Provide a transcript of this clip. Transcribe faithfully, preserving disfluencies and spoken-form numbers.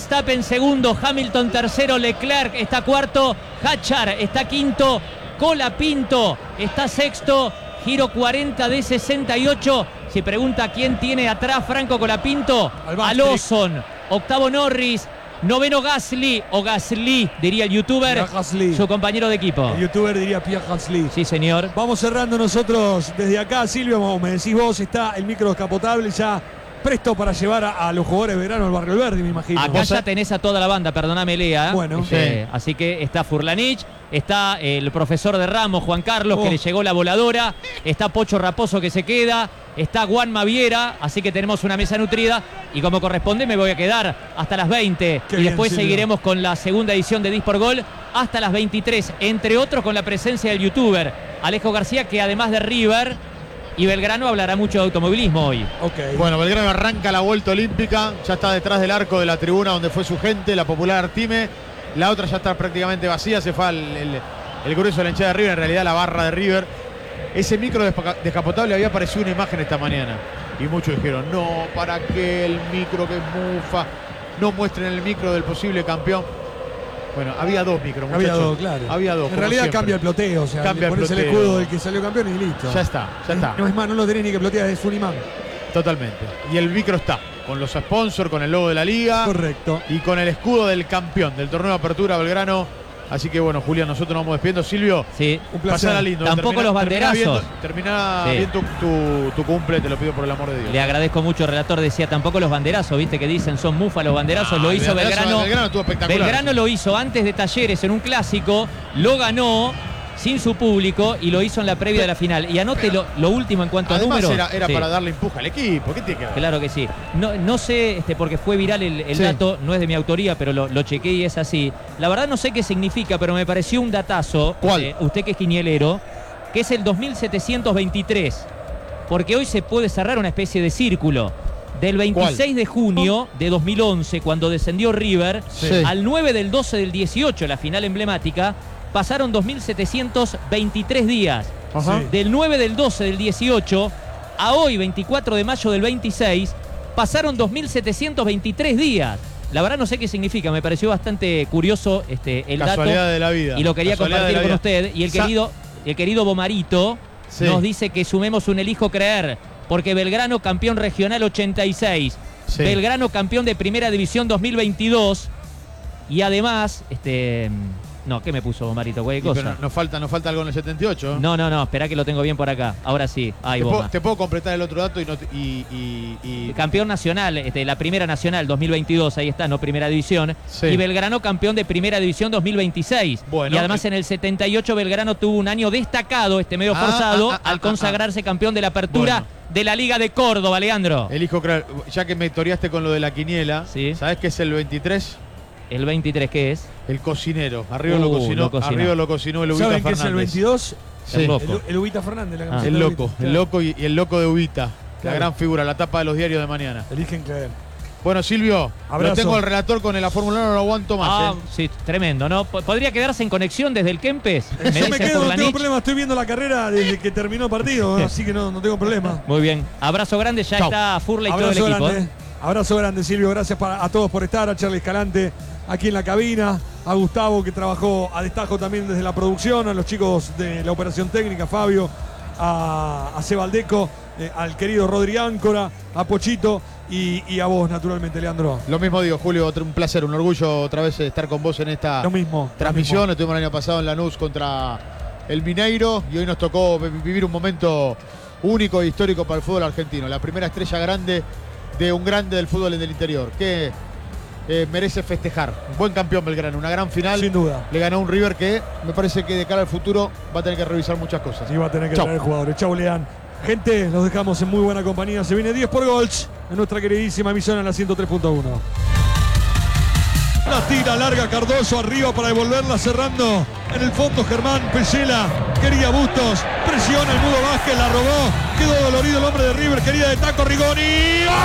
Verstappen segundo, Hamilton tercero, Leclerc está cuarto, Hachar está quinto, Colapinto está sexto, giro cuarenta de sesenta y ocho. Se pregunta quién tiene atrás Franco Colapinto, a Lawson, octavo Norris, noveno Gasly, o Gasly, diría el youtuber, su compañero de equipo. El youtuber diría Pierre Gasly. Sí, señor. Vamos cerrando nosotros desde acá, Silvio, como me decís vos, está el micro descapotable ya presto para llevar a, a los jugadores de verano al Barrio Alberdi, me imagino. Acá ya tenés a toda la banda, perdóname, Lea. Bueno. Este, sí. Así que está Furlanich, está el profesor de Ramos, Juan Carlos, oh. que le llegó la voladora, está Pocho Raposo que se queda, está Juan Maviera, así que tenemos una mesa nutrida y como corresponde me voy a quedar hasta las veinte. Qué y bien, después Silvio. Seguiremos con la segunda edición de Dispor Gol hasta las veintitrés, entre otros con la presencia del youtuber Alejo García, que además de River y Belgrano hablará mucho de automovilismo hoy. Okay. Bueno, Belgrano arranca la vuelta olímpica, ya está detrás del arco de la tribuna donde fue su gente, la popular Artime. La otra ya está prácticamente vacía, se fue el, el, el grueso de la hinchada de River, en realidad la barra de River. Ese micro descapotable había aparecido una imagen esta mañana y muchos dijeron, no, ¿para qué el micro que es mufa? No muestren el micro del posible campeón. Bueno, había dos micros, muchachos. Había dos, claro. Había dos. En realidad siempre. Cambia el ploteo, o sea, cambia le pones el, el escudo del que salió campeón y listo. Ya está, ya está. No es más, no lo tenés ni que plotear, es un imán. Totalmente. Y el micro está, con los sponsors, con el logo de la liga. Correcto. Y con el escudo del campeón del torneo de apertura Belgrano. Así que bueno, Julián, nosotros nos vamos despidiendo. Silvio, sí, un placer. Pasala lindo. Tampoco termina, los banderazos. Termina bien, termina sí. bien tu, tu, tu cumple, te lo pido por el amor de Dios. Le agradezco mucho, el relator decía, tampoco los banderazos, viste que dicen son mufa los banderazos. Ah, lo hizo Belgrano. Belgrano, Belgrano lo hizo antes de Talleres en un clásico, lo ganó sin su público y lo hizo en la previa de la final. Y anote lo, lo último en cuanto a números. Era, era sí. para darle empuje al equipo. ¿Qué tiene que ver? Claro que sí. No, no sé, este, porque fue viral el, el sí. dato, no es de mi autoría, pero lo, lo chequeé y es así. La verdad no sé qué significa, pero me pareció un datazo. ¿Cuál? Eh, usted que es quinielero, que es el dos mil setecientos veintitrés. Porque hoy se puede cerrar una especie de círculo. Del veintiséis ¿Cuál? De junio de dos mil once, cuando descendió River, sí. al nueve del doce del dieciocho, la final emblemática, pasaron dos mil setecientos veintitrés días. Ajá. Del nueve del doce del dieciocho a hoy, veinticuatro de mayo del veintiséis, pasaron dos mil setecientos veintitrés días. La verdad no sé qué significa, me pareció bastante curioso este, el Casualidad dato. de la vida. Y lo quería Casualidad compartir con usted. Y el querido, el querido Bomarito sí. nos dice que sumemos un elijo creer, porque Belgrano campeón regional ochenta y seis, sí. Belgrano campeón de primera división dos mil veintidós y además... este No, ¿qué me puso Marito? ¿Qué cosa? Pero nos falta, nos falta algo en el setenta y ocho. No, no, no, esperá que lo tengo bien por acá. Ahora sí. Ay, te, puedo, te puedo completar el otro dato y... No, y, y, y... Campeón nacional, este, la primera nacional dos mil veintidós, ahí está, no primera división. Sí. Y Belgrano campeón de primera división dos mil veintiséis. Bueno, y además eh... en el setenta y ocho Belgrano tuvo un año destacado, este medio ah, forzado, ah, ah, al consagrarse ah, ah. campeón de la apertura bueno. de la Liga de Córdoba, Leandro. Elijo creer, ya que me toreaste con lo de la quiniela, ¿sí? ¿Sabés qué es el veintitrés? ¿El veintitrés qué es? El cocinero. Arriba, uh, lo, cocinó, lo cocinó. arriba lo cocinó el Ubita ¿Saben Fernández. ¿Saben qué es el veintidós? Sí. El, el, el Ubita Fernández. La ah. El loco. Claro. El loco y, y el loco de Ubita. Claro. La gran figura, la tapa de los diarios de mañana. Eligen creer. Bueno, Silvio, abrazo. Lo tengo al relator con la Fórmula uno, no lo aguanto más. Ah, ¿eh? sí, tremendo, ¿no? ¿Podría quedarse en conexión desde el Kempes? Me Yo me quedo, no tengo problema. Estoy viendo la carrera desde que terminó el partido, ¿no? Así que no, no tengo problema. Muy bien. Abrazo grande, ya Chau. Está Furla y abrazo todo el equipo. Grande. Abrazo grande, Silvio. Gracias para, a todos por estar. A Charlie Escalante aquí en la cabina. A Gustavo, que trabajó a destajo también desde la producción. A los chicos de la operación técnica, Fabio. A, a Sebaldeco. Eh, al querido Rodri Áncora. A Pochito. Y, y a vos, naturalmente, Leandro. Lo mismo digo, Julio, un placer, un orgullo otra vez estar con vos en esta lo mismo, transmisión. Lo mismo. Estuvimos el año pasado en Lanús contra el Mineiro y hoy nos tocó vivir un momento único e histórico para el fútbol argentino. La primera estrella grande de un grande del fútbol del interior, que eh, merece festejar. Un buen campeón Belgrano, una gran final. Sin duda. Le ganó un River que me parece que de cara al futuro va a tener que revisar muchas cosas. Sí, va a tener que traer jugadores. Chau, Lean. Gente, los dejamos en muy buena compañía. Se viene diez por Golch en nuestra queridísima emisión en la ciento tres punto uno. La tira larga Cardoso arriba para devolverla, cerrando en el fondo Germán Pesela. Quería Bustos, presiona el Mudo Vázquez, la robó. Quedó dolorido el hombre de River, quería de taco Rigoni.